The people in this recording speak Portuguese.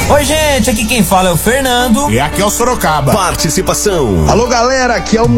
Oi, gente, aqui quem fala é o Fernando. E aqui é o Sorocaba. Participação. Alô, galera, aqui é o